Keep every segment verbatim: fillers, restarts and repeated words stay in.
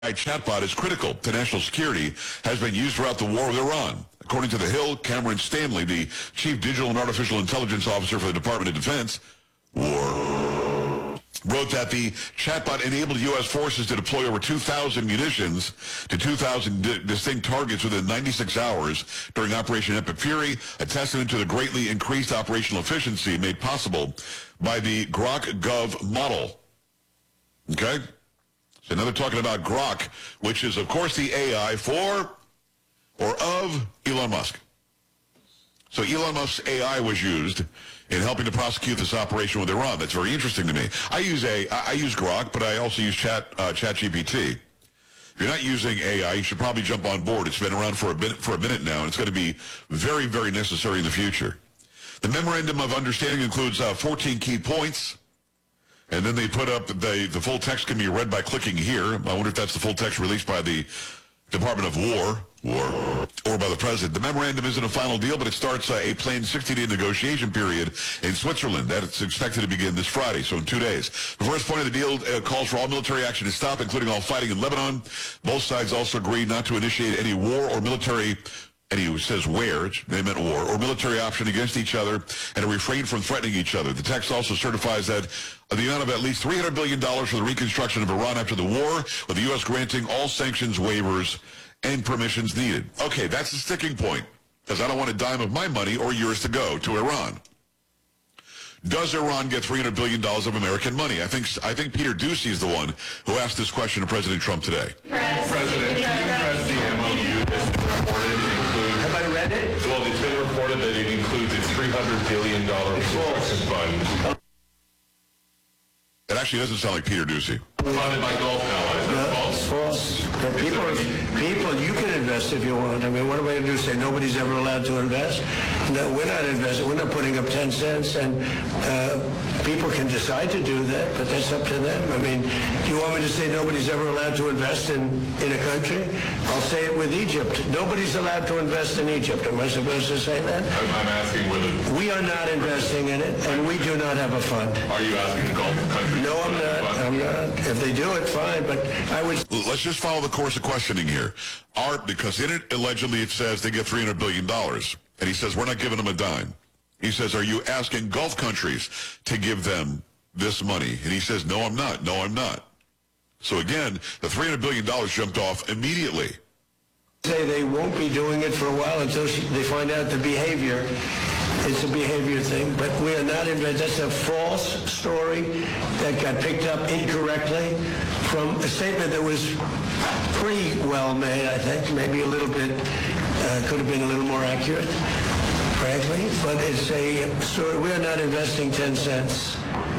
chatbot is critical to national security, has been used throughout the war with Iran. According to The Hill, Cameron Stanley, the Chief Digital and Artificial Intelligence Officer for the Department of Defense, war, wrote that the chatbot enabled U S forces to deploy over two thousand munitions to two thousand di- distinct targets within ninety-six hours during Operation Epic Fury, a testament to the greatly increased operational efficiency made possible by the Grok Gov model. Okay? So now they're talking about Grok, which is, of course, the A I for or of Elon Musk. So Elon Musk's A I was used in helping to prosecute this operation with Iran. That's very interesting to me. I use a, I use Grok, but I also use Chat uh, ChatGPT. If you're not using A I, you should probably jump on board. It's been around for a bit, for a minute now, and it's going to be very, very necessary in the future. The memorandum of understanding includes uh, fourteen key points. And then they put up, the, the full text can be read by clicking here. I wonder if that's the full text released by the Department of War, War, or by the President. The memorandum isn't a final deal, but it starts uh, a planned sixty-day negotiation period in Switzerland. That's expected to begin this Friday, so in two days. The first point of the deal uh, calls for all military action to stop, including all fighting in Lebanon. Both sides also agreed not to initiate any war or military, and he says where, they meant war, or military option against each other, and to refrain from threatening each other. The text also certifies that the amount of at least three hundred billion dollars for the reconstruction of Iran after the war, with the U S granting all sanctions waivers and permissions needed. Okay, that's the sticking point, because I don't want a dime of my money or yours to go to Iran. Does Iran get three hundred billion dollars of American money? I think I think Peter Doocy is the one who asked this question to President Trump today. President, can you address the M O U that's been reported includes... Have I read it? Well, it's been reported that it includes a three hundred billion dollars reconstruction fund. It actually doesn't sound like Peter Doocy. Funded by Gulf allies. No, That's it's false. false. But people, people, you can invest if you want. I mean, what am I going to do? Say nobody's ever allowed to invest? No, we're not investing. We're not putting up ten cents, and uh, people can decide to do that, but that's up to them. I mean, do you want me to say nobody's ever allowed to invest in, in a country? I'll say it with Egypt. Nobody's allowed to invest in Egypt. Am I supposed to say that? I'm, I'm asking whether... We are not investing in it, and we do not have a fund. Are you asking the Gulf countries? No, I'm not. I'm not. If they do it, fine, but I would... Let's just follow the course of questioning here. Art, because in it, allegedly, it says they get three hundred billion dollars. And he says, we're not giving them a dime. He says, are you asking Gulf countries to give them this money? And he says, no, I'm not. No, I'm not. So again, the three hundred billion dollars jumped off immediately. Say they won't be doing it for a while until she, they find out the behavior. It's a behavior thing, but we are not in. That's a false story that got picked up incorrectly from a statement that was pretty well made, I think, maybe a little bit, uh, could have been a little more accurate, frankly, but it's a story. We are not investing ten cents.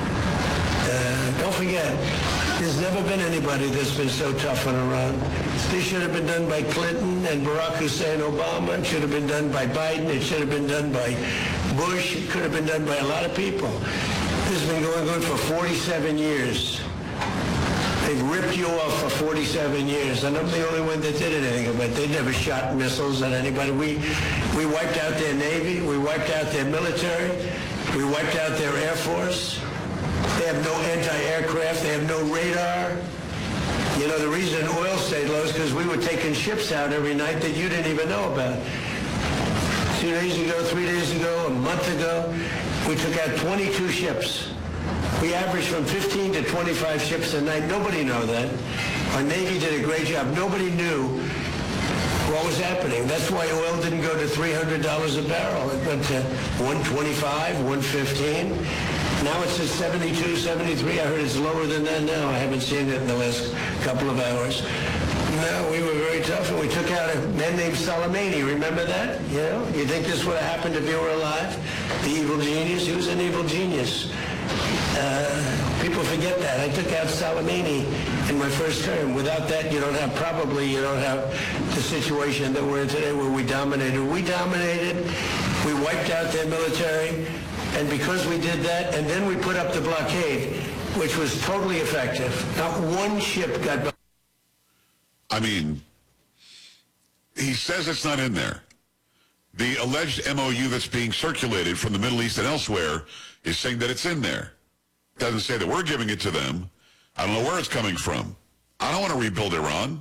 Uh, don't forget, there's never been anybody that's been so tough on Iran. This should have been done by Clinton and Barack Hussein Obama. It should have been done by Biden. It should have been done by Bush. It could have been done by a lot of people. This has been going on for forty-seven years. They've ripped you off for forty-seven years, and I'm the only one that did anything about it. They never shot missiles at anybody. We, we wiped out their Navy. We wiped out their military. We wiped out their Air Force. They have no anti-aircraft. They have no radar. You know, the reason oil stayed low is because we were taking ships out every night that you didn't even know about. Two days ago, three days ago, a month ago, we took out twenty-two ships. We averaged from fifteen to twenty-five ships a night. Nobody knew that. Our Navy did a great job. Nobody knew what was happening. That's why oil didn't go to three hundred dollars a barrel. It went to one twenty-five, one fifteen. Now it's at seventy-two, seventy-three. I heard it's lower than that now. I haven't seen it in the last couple of hours. No, we were very tough, and we took out a man named Soleimani. Remember that? You know, you think this would have happened if he were alive? The evil genius? He was an evil genius. Uh, people forget that. I took out Soleimani in my first term. Without that, you don't have, probably you don't have the situation that we're in today where we dominated. We dominated. We wiped out their military. And because we did that, and then we put up the blockade, which was totally effective. Not one ship got... I mean, he says it's not in there. The alleged M O U that's being circulated from the Middle East and elsewhere is saying that it's in there. Doesn't say that we're giving it to them. I don't know where it's coming from. I don't want to rebuild Iran.